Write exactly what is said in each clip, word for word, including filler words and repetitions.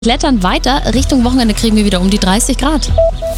Klettern weiter. Richtung Wochenende kriegen wir wieder um die dreißig Grad.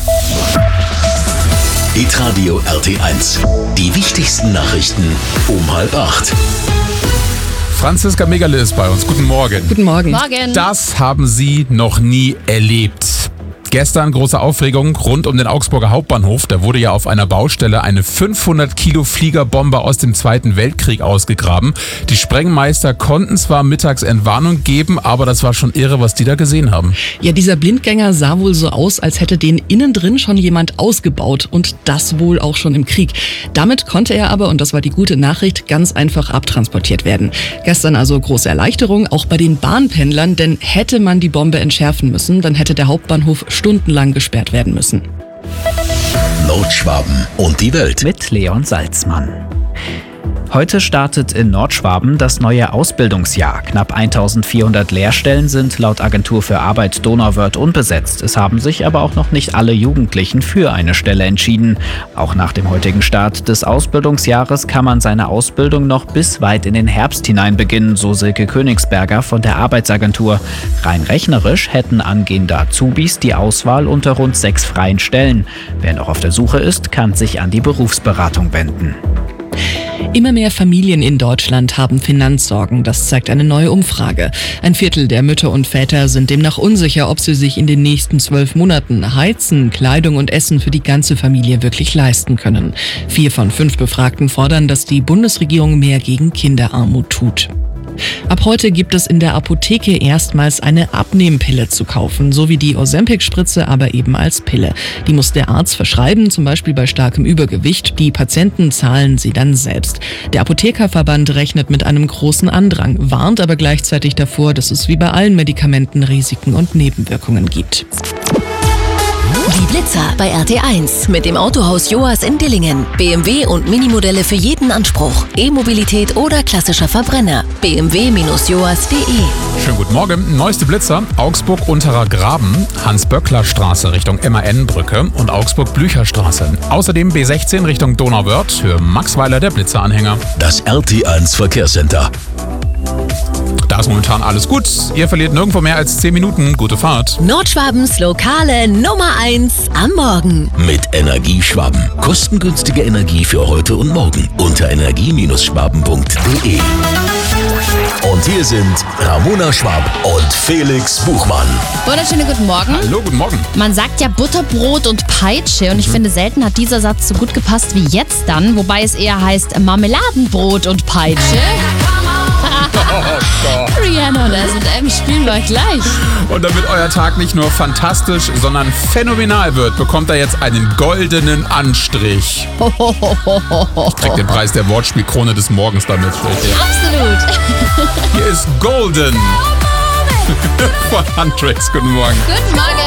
Hitradio R T eins. Die wichtigsten Nachrichten um halb acht. Franziska Megale ist bei uns. Guten Morgen. Guten Morgen. Morgen. Das haben Sie noch nie erlebt. Gestern große Aufregung rund um den Augsburger Hauptbahnhof. Da wurde ja auf einer Baustelle eine fünfhundert Kilo Fliegerbombe aus dem Zweiten Weltkrieg ausgegraben. Die Sprengmeister konnten zwar mittags Entwarnung geben, aber das war schon irre, was die da gesehen haben. Ja, dieser Blindgänger sah wohl so aus, als hätte den innen drin schon jemand ausgebaut und das wohl auch schon im Krieg. Damit konnte er aber, und das war die gute Nachricht, ganz einfach abtransportiert werden. Gestern also große Erleichterung, auch bei den Bahnpendlern, denn hätte man die Bombe entschärfen müssen, dann hätte der Hauptbahnhof stundenlang gesperrt werden müssen. Nordschwaben und die Welt. Mit Leon Salzmann. Heute startet in Nordschwaben das neue Ausbildungsjahr. Knapp eintausendvierhundert Lehrstellen sind laut Agentur für Arbeit Donauwörth unbesetzt. Es haben sich aber auch noch nicht alle Jugendlichen für eine Stelle entschieden. Auch nach dem heutigen Start des Ausbildungsjahres kann man seine Ausbildung noch bis weit in den Herbst hinein beginnen, so Silke Königsberger von der Arbeitsagentur. Rein rechnerisch hätten angehende Azubis die Auswahl unter rund sechs freien Stellen. Wer noch auf der Suche ist, kann sich an die Berufsberatung wenden. Immer mehr Familien in Deutschland haben Finanzsorgen, das zeigt eine neue Umfrage. Ein Viertel der Mütter und Väter sind demnach unsicher, ob sie sich in den nächsten zwölf Monaten Heizen, Kleidung und Essen für die ganze Familie wirklich leisten können. Vier von fünf Befragten fordern, dass die Bundesregierung mehr gegen Kinderarmut tut. Ab heute gibt es in der Apotheke erstmals eine Abnehmpille zu kaufen, so wie die Ozempic-Spritze, aber eben als Pille. Die muss der Arzt verschreiben, zum Beispiel bei starkem Übergewicht. Die Patienten zahlen sie dann selbst. Der Apothekerverband rechnet mit einem großen Andrang, warnt aber gleichzeitig davor, dass es wie bei allen Medikamenten Risiken und Nebenwirkungen gibt. Die Blitzer bei R T eins mit dem Autohaus Joas in Dillingen. B M W und Minimodelle für jeden Anspruch. E-Mobilität oder klassischer Verbrenner. b m w Bindestrich joas Punkt de. Schönen guten Morgen. Neueste Blitzer. Augsburg Unterer Graben, Hans-Böckler-Straße Richtung M A N-Brücke und Augsburg-Blücher-Straße. Außerdem B sechzehn Richtung Donauwörth für Max Weiler, der Blitzeranhänger. Das R T eins Verkehrscenter. Da ist momentan alles gut. Ihr verliert nirgendwo mehr als zehn Minuten. Gute Fahrt. Nordschwabens lokale Nummer eins am Morgen. Mit Energieschwaben. Kostengünstige Energie für heute und morgen. Unter energie Bindestrich schwaben Punkt de. Und hier sind Ramona Schwab und Felix Buchmann. Wunderschönen guten Morgen. Hallo, guten Morgen. Man sagt ja Butterbrot und Peitsche und ich finde, selten hat dieser Satz so gut gepasst wie jetzt dann, wobei es eher heißt Marmeladenbrot und Peitsche. Rihanna und S und M spielen wir gleich. Und damit euer Tag nicht nur fantastisch, sondern phänomenal wird, bekommt er jetzt einen goldenen Anstrich. Ich krieg den Preis der Wortspielkrone des Morgens damit. Absolut. Hier ist Golden von Huntrix. Guten Morgen. Guten Morgen.